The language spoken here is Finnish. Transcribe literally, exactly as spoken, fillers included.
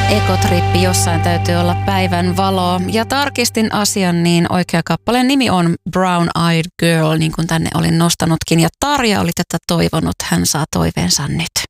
Ekotrippi, jossain täytyy olla päivän valo. Ja tarkistin asian, niin oikea kappaleen nimi on Brown Eyed Girl, niin kuin tänne olin nostanutkin. Ja Tarja oli tätä toivonut, hän saa toiveensa nyt.